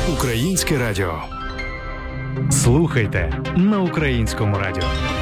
Українське радіо. Слухайте на Українському радіо.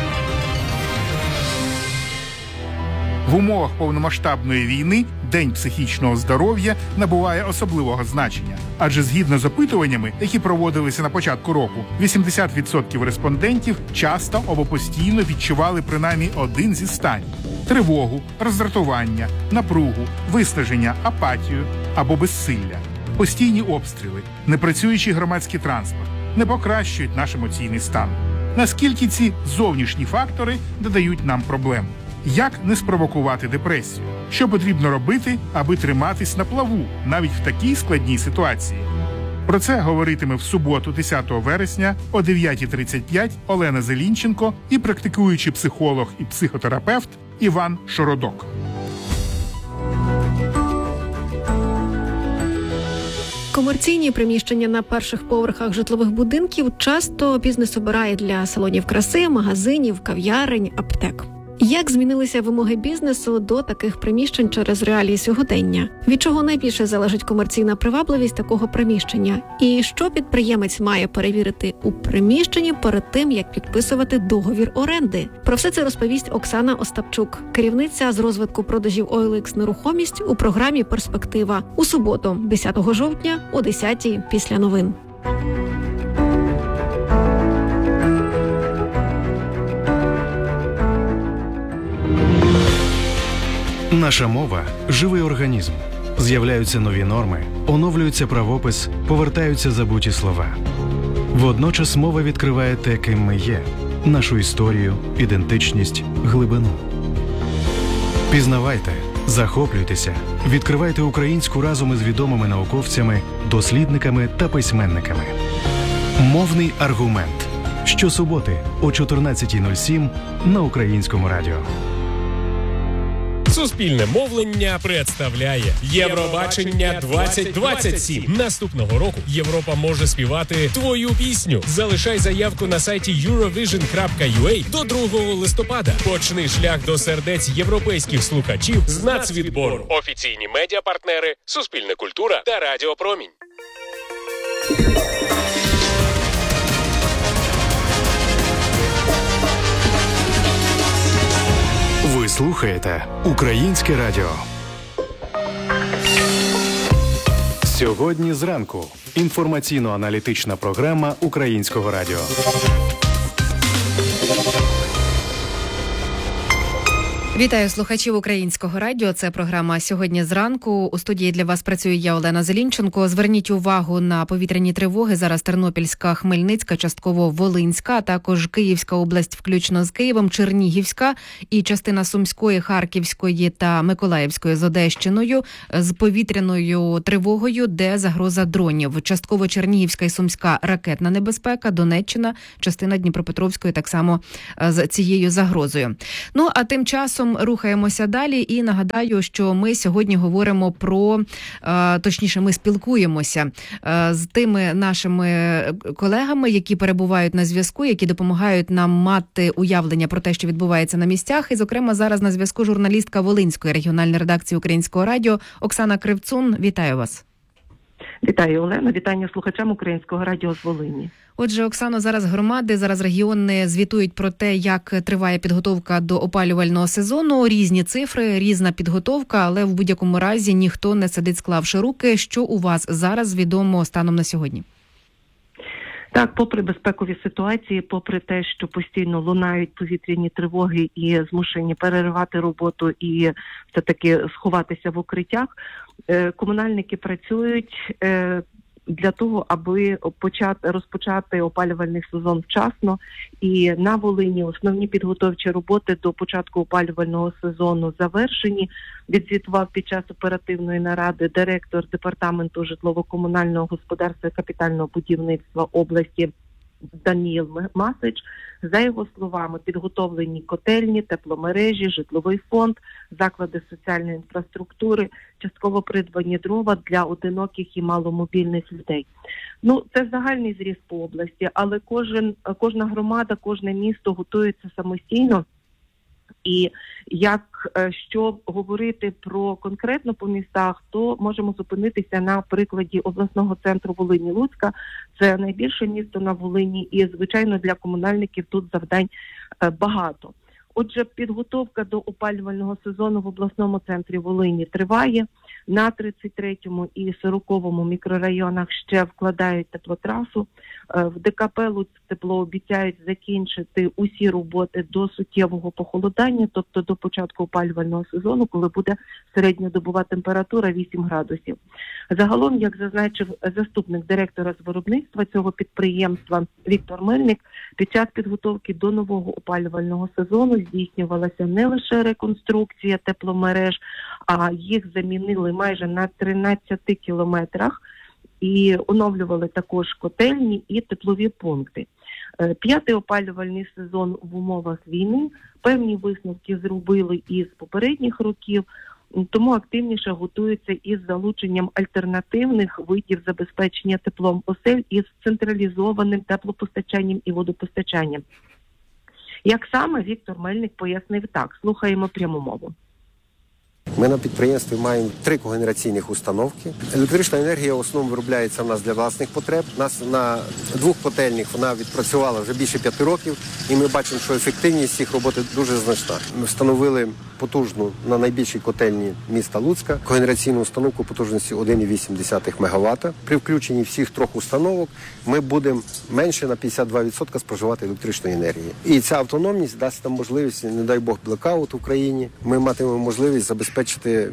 В умовах повномасштабної війни День психічного здоров'я набуває особливого значення. Адже згідно з опитуваннями, які проводилися на початку року, 80% респондентів часто або постійно відчували принаймні один зі станів – тривогу, роздратування, напругу, виснаження, апатію або безсилля. Постійні обстріли, непрацюючий громадський транспорт не покращують наш емоційний стан. Наскільки ці зовнішні фактори додають нам проблем? Як не спровокувати депресію? Що потрібно робити, аби триматись на плаву, навіть в такій складній ситуації? Про це говоритиме в суботу, 10 вересня о 9:35 Олена Зелінченко і практикуючий психолог і психотерапевт Іван Шородок. Комерційні приміщення на перших поверхах житлових будинків часто бізнес обирає для салонів краси, магазинів, кав'ярень, аптек. Як змінилися вимоги бізнесу до таких приміщень через реалії сьогодення? Від чого найбільше залежить комерційна привабливість такого приміщення? І що підприємець має перевірити у приміщенні перед тим, як підписувати договір оренди? Про все це розповість Оксана Остапчук, керівниця з розвитку продажів OLX «Нерухомість» у програмі «Перспектива» у суботу, 10 жовтня о 10:00 після новин. Наша мова – живий організм. З'являються нові норми, оновлюється правопис, повертаються забуті слова. Водночас мова відкриває те, ким ми є – нашу історію, ідентичність, глибину. Пізнавайте, захоплюйтеся, відкривайте українську разом із відомими науковцями, дослідниками та письменниками. Мовний аргумент. Щосуботи о 14:07 на Українському радіо. Суспільне мовлення представляє Євробачення 2027. Наступного року Європа може співати твою пісню. Залишай заявку на сайті eurovision.ua до 2 листопада. Почни шлях до сердець європейських слухачів з нацвідбору. Офіційні медіапартнери Суспільне культура та Радіо Промінь. Ви слухаєте Українське радіо. Сьогодні зранку. Інформаційно-аналітична програма Українського радіо. Вітаю слухачів Українського радіо. Це програма «Сьогодні зранку». У студії для вас працює я, Олена Зелінченко. Зверніть увагу на повітряні тривоги. Зараз Тернопільська, Хмельницька, частково Волинська, а також Київська область, включно з Києвом, Чернігівська і частина Сумської, Харківської та Миколаївської з Одещиною з повітряною тривогою, де загроза дронів. Частково Чернігівська і Сумська ракетна небезпека, Донеччина, частина Дніпропетровської так само з цією загрозою. Ну, а тим часом рухаємося далі і нагадаю, що ми сьогодні говоримо про, точніше, ми спілкуємося з тими нашими колегами, які перебувають на зв'язку, які допомагають нам мати уявлення про те, що відбувається на місцях. І, зокрема, зараз на зв'язку журналістка Волинської регіональної редакції Українського радіо Оксана Кривцун. Вітаю вас. Вітаю, Олена. Вітання слухачам Українського радіо з Волині. Отже, Оксано, зараз громади, зараз регіони звітують про те, як триває підготовка до опалювального сезону. Різні цифри, різна підготовка, але в будь-якому разі ніхто не сидить, склавши руки. Що у вас зараз відомо станом на сьогодні? Так, попри безпекові ситуації, попри те, що постійно лунають повітряні тривоги і змушені переривати роботу і все-таки сховатися в укриттях, комунальники працюють для того, аби розпочати опалювальний сезон вчасно. І на Волині основні підготовчі роботи до початку опалювального сезону завершені. Відзвітував під час оперативної наради директор Департаменту житлово-комунального господарства і капітального будівництва області Даніїл Масич. За його словами, підготовлені котельні, тепломережі, житловий фонд, заклади соціальної інфраструктури, частково придбані дрова для одиноких і маломобільних людей. Ну, це загальний зріз по області, але кожна громада, кожне місто готується самостійно І що говорити про конкретно по містах, то можемо зупинитися на прикладі обласного центру Волині-Луцька. Це найбільше місто на Волині і, звичайно, для комунальників тут завдань багато. Отже, підготовка до опалювального сезону в обласному центрі Волині триває. На 33-му і 40-му мікрорайонах ще вкладають теплотрасу. В ДКП «Луцьктепло» обіцяють закінчити усі роботи до суттєвого похолодання, тобто до початку опалювального сезону, коли буде середньодобова температура 8 градусів. Загалом, як зазначив заступник директора з виробництва цього підприємства Віктор Мельник, під час підготовки до нового опалювального сезону здійснювалася не лише реконструкція тепломереж, а їх замінили майже на 13 кілометрах і оновлювали також котельні і теплові пункти. П'ятий опалювальний сезон в умовах війни, певні висновки зробили із попередніх років, тому активніше готуються із залученням альтернативних видів забезпечення теплом осель із централізованим теплопостачанням і водопостачанням. Як саме, Віктор Мельник пояснив так. Слухаємо пряму мову. Ми на підприємстві маємо 3 когенераційних установки. Електрична енергія в основному виробляється в нас для власних потреб. У нас на 2 котельнях вона відпрацювала вже більше 5 років, і ми бачимо, що ефективність їх роботи дуже значна. Ми встановили потужну на найбільшій котельні міста Луцька когенераційну установку потужністю 1,8 МВт. При включенні всіх 3 установок ми будемо менше на 52% споживати електричної енергії. І ця автономність дасть нам можливість, не дай Бог, блекаут в Україні. Ми матимемо можливість забезпечити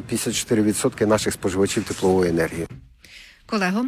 54% наших споживачів теплової енергії. Колего?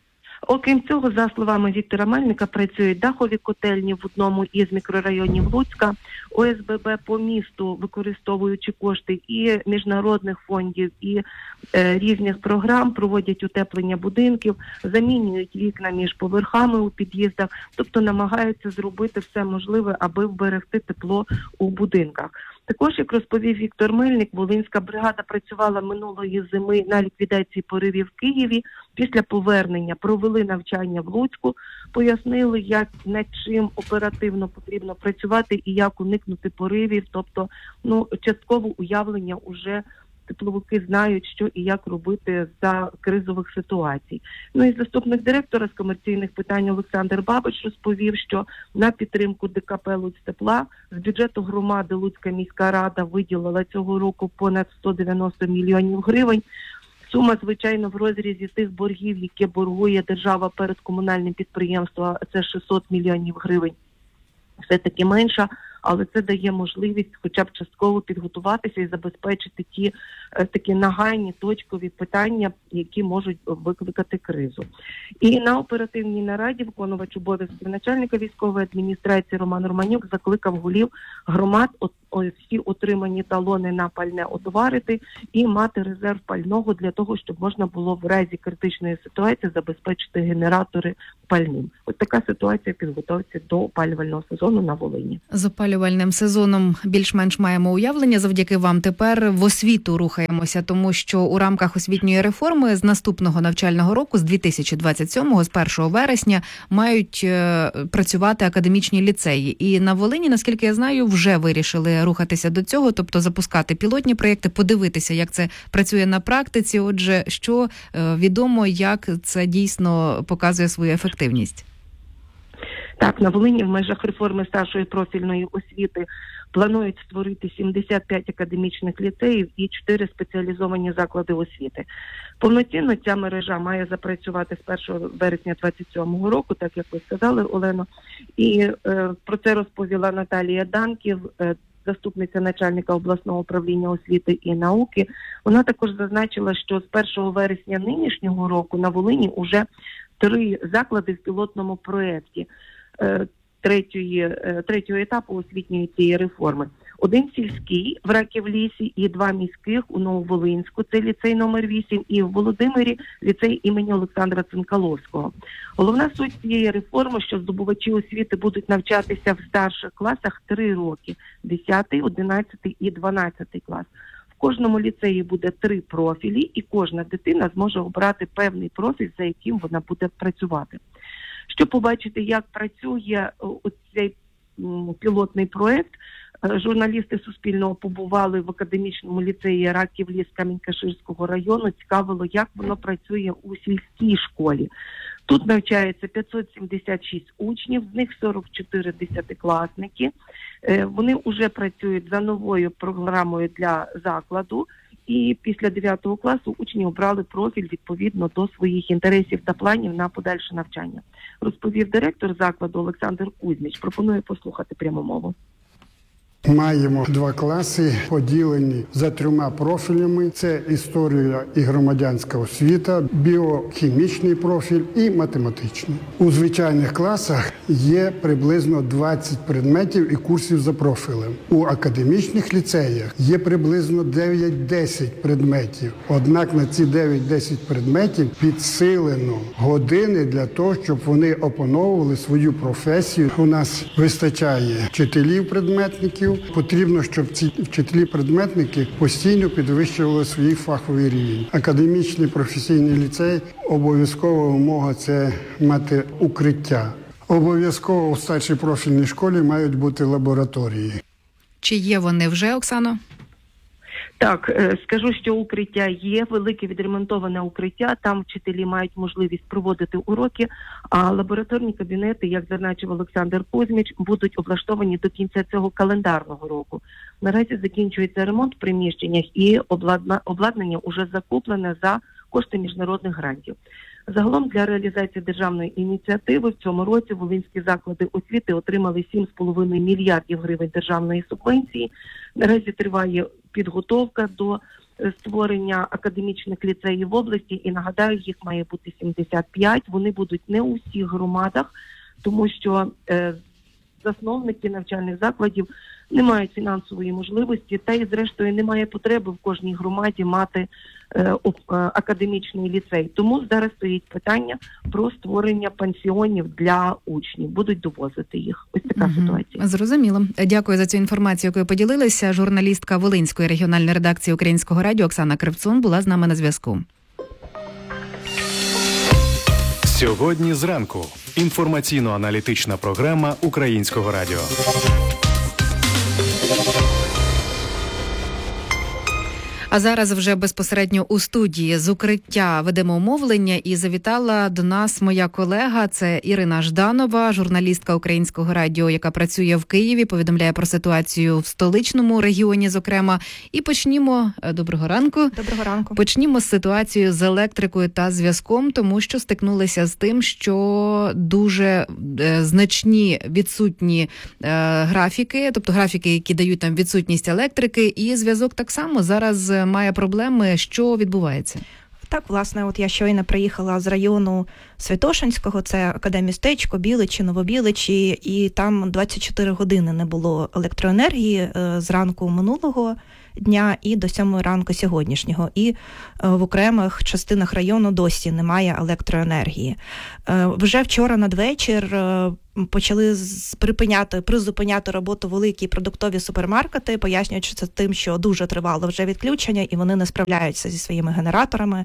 Окрім цього, за словами Віктора Мельника, працюють дахові котельні в одному із мікрорайонів Луцька, ОСББ по місту, використовуючи кошти і міжнародних фондів, і різних програм, проводять утеплення будинків, замінюють вікна між поверхами у під'їздах, тобто намагаються зробити все можливе, аби вберегти тепло у будинках. Також, як розповів Віктор Мельник, Волинська бригада працювала минулої зими на ліквідації поривів в Києві. Після повернення провели навчання в Луцьку, пояснили, як над чим оперативно потрібно працювати і як уникнути поривів. Тобто, частково уявлення уже тепловики знають, що і як робити за кризових ситуацій. І заступник директора з комерційних питань Олександр Бабич розповів, що на підтримку ДКП «Луцьктепла» з бюджету громади Луцька міська рада виділила цього року понад 190 мільйонів гривень. Сума, звичайно, в розрізі тих боргів, які боргує держава перед комунальним підприємством, це 600 мільйонів гривень. Все-таки менша, але це дає можливість хоча б частково підготуватися і забезпечити ті такі нагальні точкові питання, які можуть викликати кризу. І на оперативній нараді виконувач обов'язків начальника військової адміністрації Роман Романюк закликав голів громад всі отримані талони на пальне отоварити і мати резерв пального для того, щоб можна було в разі критичної ситуації забезпечити генератори пальним. Ось така ситуація в підготовці до опалювального сезону на Волині. З опалювальним сезоном більш-менш маємо уявлення. Завдяки вам тепер в освіту рухаємося, тому що у рамках освітньої реформи з наступного навчального року, з 2027-го, з 1 вересня, мають працювати академічні ліцеї. І на Волині, наскільки я знаю, вже вирішили рухатися до цього, тобто запускати пілотні проєкти, подивитися, як це працює на практиці. Отже, що відомо, як це дійсно показує свою ефективність? Так, на Волині в межах реформи старшої профільної освіти планують створити 75 академічних ліцеїв і 4 спеціалізовані заклади освіти. Повноцінно ця мережа має запрацювати з 1 вересня 2027 року, так як ви сказали, Олено. І про це розповіла Наталія Данків, заступниця начальника обласного управління освіти і науки. Вона також зазначила, що з 1 вересня нинішнього року на Волині уже 3 заклади в пілотному проєкті третього етапу освітньої цієї реформи. Один сільський в Раків-Лісі і 2 міських у Нововолинську, це ліцей номер 8, і в Володимирі ліцей імені Олександра Цинкаловського. Головна суть цієї реформи, що здобувачі освіти будуть навчатися в старших класах 3 роки – 10, 11 і 12 клас. В кожному ліцеї буде 3 профілі, і кожна дитина зможе обрати певний профіль, за яким вона буде працювати. Щоб побачити, як працює цей пілотний проєкт, Журналісти Суспільного побували в академічному ліцеї Раків Ліс Камінь-Каширського району. Цікавило, як воно працює у сільській школі. Тут навчається 576 учнів, з них 44 десятикласники. Вони вже працюють за новою програмою для закладу. І після 9 класу учні обрали профіль відповідно до своїх інтересів та планів на подальше навчання. Розповів директор закладу Олександр Кузьміч. Пропоную послухати пряму мову. Маємо 2 класи, поділені за 3 профілями. Це історія і громадянська освіта, біохімічний профіль і математичний. У звичайних класах є приблизно 20 предметів і курсів за профілем. У академічних ліцеях є приблизно 9-10 предметів. Однак на ці 9-10 предметів підсилено години для того, щоб вони опановували свою професію. У нас вистачає вчителів-предметників. Потрібно, щоб ці вчителі-предметники постійно підвищували свій фаховий рівень. Академічний професійний ліцей – обов'язкова вимога – це мати укриття. Обов'язково у старшій профільній школі мають бути лабораторії. Чи є вони вже, Оксано? Так, скажу, що укриття є, велике відремонтоване укриття, там вчителі мають можливість проводити уроки, а лабораторні кабінети, як зазначив Олександр Кузьміч, будуть облаштовані до кінця цього календарного року. Наразі закінчується ремонт в приміщеннях і обладнання вже закуплене за кошти міжнародних грантів. Загалом для реалізації державної ініціативи в цьому році волинські заклади освіти отримали 7,5 мільярдів гривень державної субвенції. Наразі триває підготовка до створення академічних ліцеїв в області, і нагадаю, їх має бути 75. Вони будуть не у всіх громадах, тому що засновники навчальних закладів не мають фінансової можливості, та й зрештою немає потреби в кожній громаді мати академічний ліцей. Тому зараз стоїть питання про створення пансіонів для учнів. Будуть довозити їх. Ось така ситуація. Зрозуміло. Дякую за цю інформацію, якою поділилися. Журналістка Волинської регіональної редакції Українського радіо Оксана Кривцун була з нами на зв'язку. Сьогодні зранку. Інформаційно-аналітична програма Українського радіо. А зараз вже безпосередньо у студії з укриття ведемо мовлення, і завітала до нас моя колега, це Ірина Жданова, журналістка Українського радіо, яка працює в Києві, повідомляє про ситуацію в столичному регіоні, зокрема. І почнімо, доброго ранку. Доброго ранку. Почнімо з ситуацією з електрикою та зв'язком, тому що стикнулися з тим, що дуже значні відсутні графіки, тобто графіки, які дають там відсутність електрики, і зв'язок так само зараз має проблеми. Що відбувається? Так, власне, от я щойно приїхала з району Святошинського, це Академістечко, Біличі, Новобіличі, і там 24 години не було електроенергії з ранку минулого дня і до 7 ранку сьогоднішнього. І в окремих частинах району досі немає електроенергії. Вже вчора надвечір почали призупиняти роботу великі продуктові супермаркети, пояснюючи це тим, що дуже тривало вже відключення і вони не справляються зі своїми генераторами.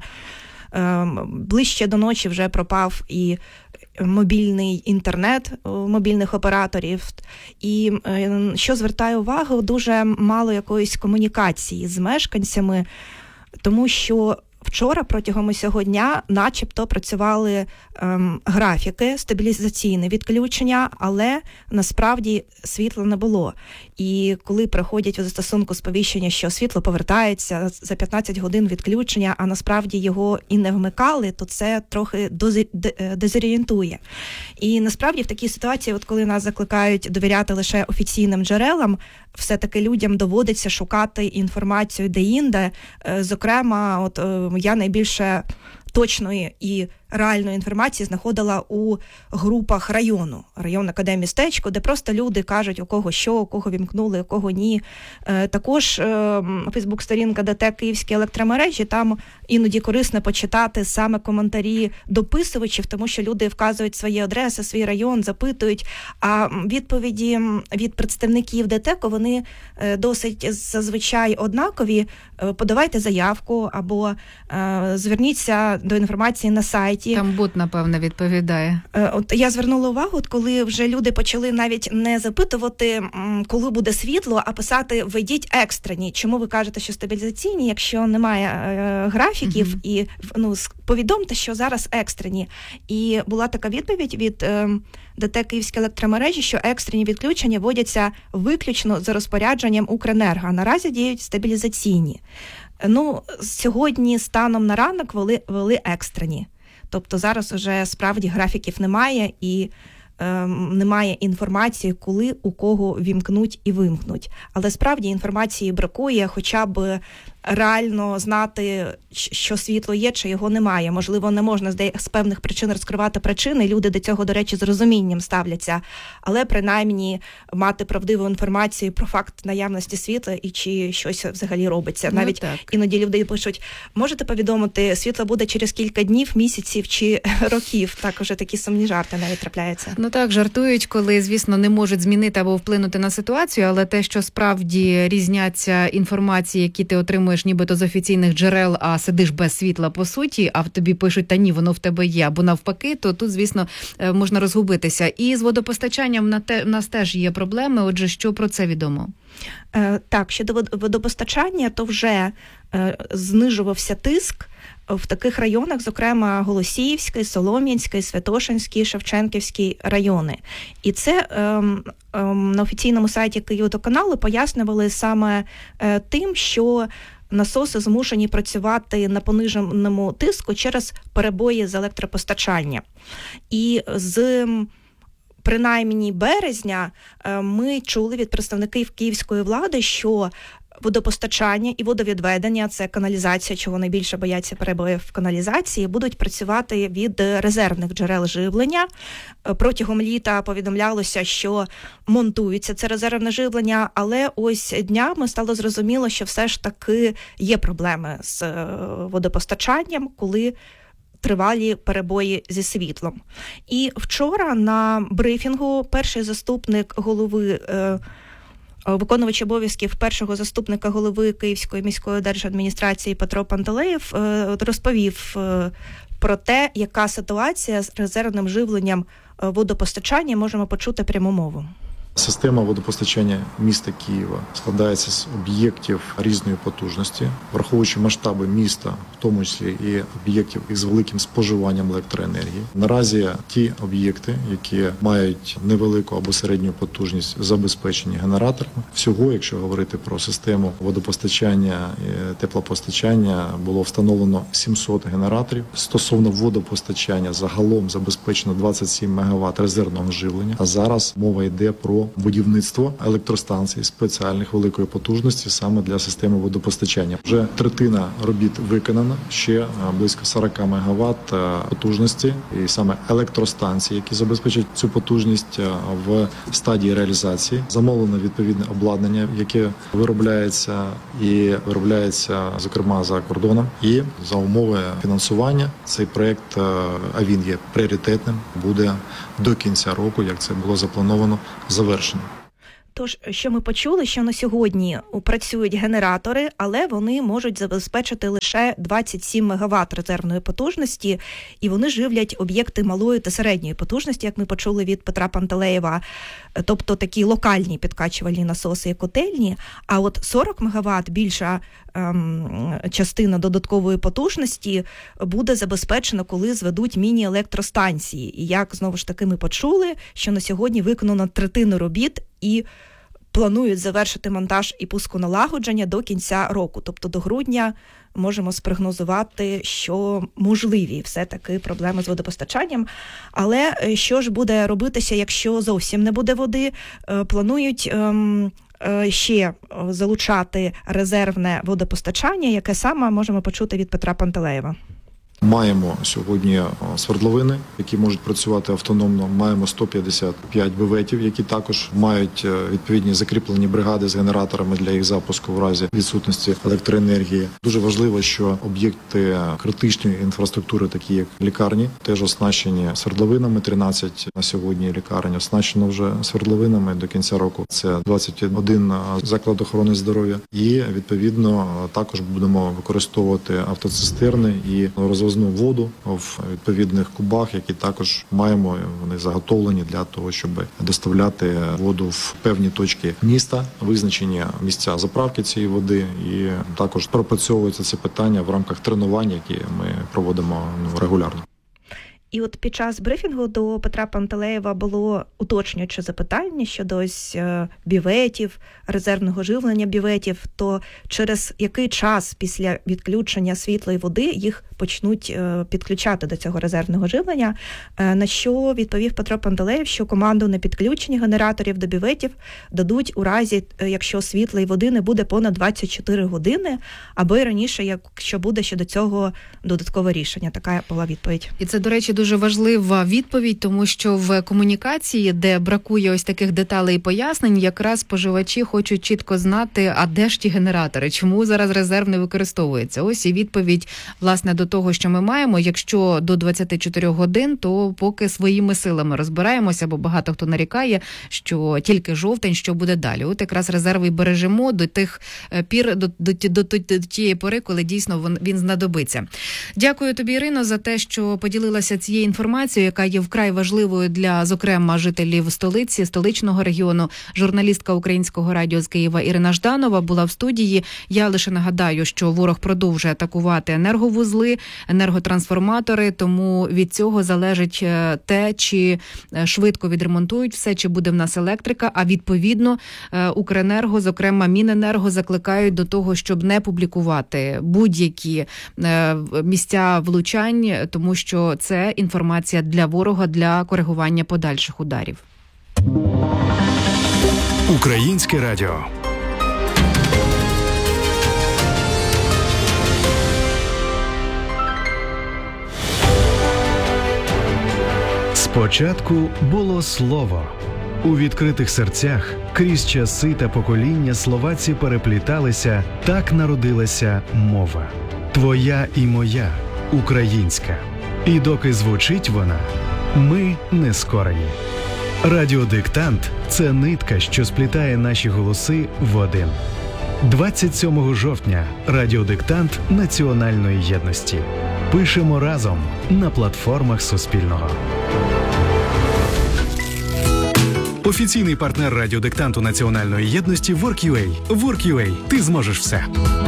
Ближче до ночі вже пропав і мобільний інтернет мобільних операторів. І що звертає увагу, дуже мало якоїсь комунікації з мешканцями, тому що вчора протягом усього дня начебто працювали графіки, стабілізаційне відключення, але насправді світла не було. І коли приходять у застосунку сповіщення, що світло повертається за 15 годин відключення, а насправді його і не вмикали, то це трохи дезорієнтує. І насправді в такій ситуації, от коли нас закликають довіряти лише офіційним джерелам, все-таки людям доводиться шукати інформацію де-інде. Зокрема, от я найбільше точної і реальної інформації знаходила у групах район Академістечко, де просто люди кажуть, у кого що, у кого вімкнули, у кого ні. Також фейсбук-сторінка ДТЕК Київські електромережі, там іноді корисно почитати саме коментарі дописувачів, тому що люди вказують свої адреси, свій район, запитують, а відповіді від представників ДТЕКу, вони досить зазвичай однакові. Подавайте заявку або зверніться до інформації на сайті, сайті. Там бот, напевно, відповідає. От я звернула увагу, коли вже люди почали навіть не запитувати, коли буде світло, а писати «введіть екстрені». Чому ви кажете, що стабілізаційні, якщо немає графіків, і повідомте, що зараз екстрені. І була така відповідь від ДТЕК Київські електромережі, що екстрені відключення вводяться виключно за розпорядженням Укренерго, а наразі діють стабілізаційні. Сьогодні станом на ранок ввели екстрені. Тобто зараз вже справді графіків немає і немає інформації, коли у кого вімкнуть і вимкнуть. Але справді інформації бракує, хоча б реально знати, що світло є, чи його немає. Можливо, не можна з певних причин розкривати причини, люди до цього, до речі, з розумінням ставляться, але принаймні мати правдиву інформацію про факт наявності світла і чи щось взагалі робиться. Навіть іноді люди пишуть, можете повідомити, світло буде через кілька днів, місяців чи років. Так, вже такі сумні жарти навіть трапляються. Так, жартують, коли, звісно, не можуть змінити або вплинути на ситуацію, але те, що справді різняться інформації, які ти отримуєш нібито з офіційних джерел, а сидиш без світла по суті, а в тобі пишуть, та ні, воно в тебе є, або навпаки, то тут, звісно, можна розгубитися. І з водопостачанням в нас теж є проблеми, отже, що про це відомо? Так, щодо водопостачання, то вже знижувався тиск в таких районах, зокрема Голосіївський, Солом'янський, Святошинський, Шевченківський райони. І це на офіційному сайті Київводоканалу пояснювали саме тим, що насоси змушені працювати на пониженому тиску через перебої з електропостачання. І з принаймні березня ми чули від представників київської влади, що водопостачання і водовідведення, це каналізація, чого найбільше бояться перебоїв в каналізації, будуть працювати від резервних джерел живлення. Протягом літа повідомлялося, що монтується це резервне живлення, але ось днями стало зрозуміло, що все ж таки є проблеми з водопостачанням, коли тривалі перебої зі світлом. І вчора на брифінгу перший заступник голови виконувач обов'язків першого заступника голови Київської міської держадміністрації Петро Пантелеєв розповів про те, яка ситуація з резервним живленням водопостачання, можемо почути пряму мову. Система водопостачання міста Києва складається з об'єктів різної потужності, враховуючи масштаби міста, в тому числі і об'єктів із великим споживанням електроенергії. Наразі ті об'єкти, які мають невелику або середню потужність, забезпечені генераторами. Всього, якщо говорити про систему водопостачання і теплопостачання, було встановлено 700 генераторів. Стосовно водопостачання загалом забезпечено 27 МВт резервного живлення, а зараз мова йде про будівництво електростанцій спеціальних великої потужності саме для системи водопостачання. Вже третина робіт виконана, ще близько 40 МВт потужності, і саме електростанції, які забезпечать цю потужність, в стадії реалізації. Замовлено відповідне обладнання, яке виробляється зокрема за кордоном. І за умови фінансування цей проєкт, а він є пріоритетним, буде до кінця року, як це було заплановано, завершено. Тож, що ми почули, що на сьогодні працюють генератори, але вони можуть забезпечити лише 27 МВт резервної потужності, і вони живлять об'єкти малої та середньої потужності, як ми почули від Петра Пантелеєва, тобто такі локальні підкачувальні насоси і котельні, а от 40 МВт, більша частина додаткової потужності, буде забезпечено, коли зведуть міні-електростанції. І як, знову ж таки, ми почули, що на сьогодні виконано третину робіт і планують завершити монтаж і пусконалагодження до кінця року. Тобто до грудня можемо спрогнозувати, що можливі все-таки проблеми з водопостачанням. Але що ж буде робитися, якщо зовсім не буде води? Планують ще залучати резервне водопостачання, яке саме можемо почути від Петра Пантелеєва. Маємо сьогодні свердловини, які можуть працювати автономно. Маємо 155 бюветів, які також мають відповідні закріплені бригади з генераторами для їх запуску в разі відсутності електроенергії. Дуже важливо, що об'єкти критичної інфраструктури, такі як лікарні, теж оснащені свердловинами. 13 на сьогодні лікарень оснащено вже свердловинами. До кінця року це 21 заклад охорони здоров'я. І, відповідно, також будемо використовувати автоцистерни і розвозити привозну воду в відповідних кубах, які також маємо, вони заготовлені для того, щоб доставляти воду в певні точки міста, визначені місця заправки цієї води, і також пропрацьовується це питання в рамках тренувань, які ми проводимо регулярно. І от під час брифінгу до Петра Пантелеєва було уточнююче запитання щодо ось бюветів, резервного живлення бюветів, то через який час після відключення світла і води їх почнуть підключати до цього резервного живлення, на що відповів Петро Пантелеєв, що команду на підключення генераторів до бюветів дадуть у разі, якщо світла і води не буде понад 24 години, або й раніше, якщо буде щодо цього додаткове рішення. Така була відповідь. І це, до речі, дуже важлива відповідь, тому що в комунікації, де бракує ось таких деталей і пояснень, якраз споживачі хочуть чітко знати, а де ж ті генератори, чому зараз резерв не використовується. Ось і відповідь, власне, до того, що ми маємо. Якщо до 24 годин, то поки своїми силами розбираємося, бо багато хто нарікає, що тільки жовтень, що буде далі. От якраз резерви бережемо до тих пір, до тієї пори, коли дійсно він знадобиться. Дякую тобі, Ірино, за те, що поділилася цією інформацією, яка є вкрай важливою для, зокрема, жителів столиці, столичного регіону. Журналістка Українського радіо з Києва Ірина Жданова була в студії. Я лише нагадаю, що ворог продовжує атакувати енерговузли, енерготрансформатори, тому від цього залежить те, чи швидко відремонтують все, чи буде в нас електрика, а відповідно Укренерго, зокрема Міненерго, закликають до того, щоб не публікувати будь-які місця влучань, тому що це інформація для ворога, для коригування подальших ударів. Українське радіо. Спочатку було слово. У відкритих серцях крізь часи та покоління словаці перепліталися, так народилася мова. Твоя і моя, українська. І доки звучить вона, ми не скорені. Радіодиктант – це нитка, що сплітає наші голоси в один. 27 жовтня – радіодиктант національної єдності. Пишемо разом на платформах Суспільного. Офіційний партнер радіодиктанту національної єдності Work.ua. Work.ua. Ти зможеш все.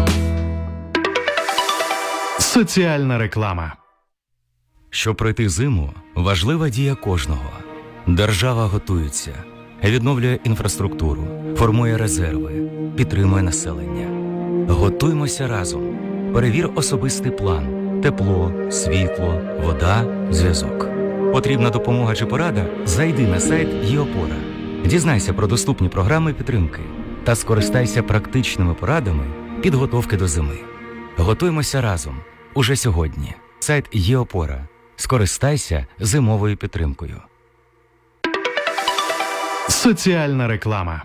Соціальна реклама. Щоб пройти зиму, важлива дія кожного. Держава готується, відновлює інфраструктуру, формує резерви, підтримує населення. Готуймося разом. Перевір особистий план. Тепло, світло, вода, зв'язок. Потрібна допомога чи порада? Зайди на сайт ЄОПОРА. Дізнайся про доступні програми підтримки та скористайся практичними порадами підготовки до зими. Готуймося разом. Уже сьогодні. Сайт ЄОПОРА. Скористайся зимовою підтримкою. Соціальна реклама.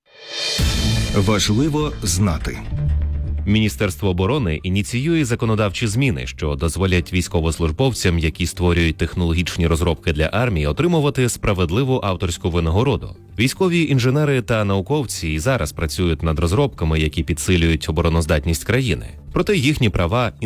Важливо знати. Міністерство оборони ініціює законодавчі зміни, що дозволять військовослужбовцям, які створюють технологічні розробки для армії, отримувати справедливу авторську винагороду. Військові інженери та науковці і зараз працюють над розробками, які підсилюють обороноздатність країни. Проте їхні права